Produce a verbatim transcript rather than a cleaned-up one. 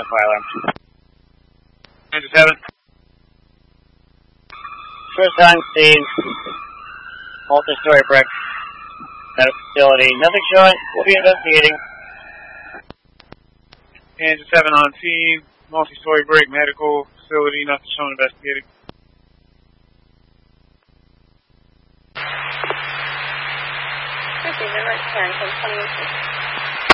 fire alarm. Engine seven. First on scene, multi-story brick, medical facility. Nothing showing. We'll be investigating. Engine seven on scene, multi-story brick, medical facility. Nothing shown. Investigating. Okay, number ten, ten twenty-one.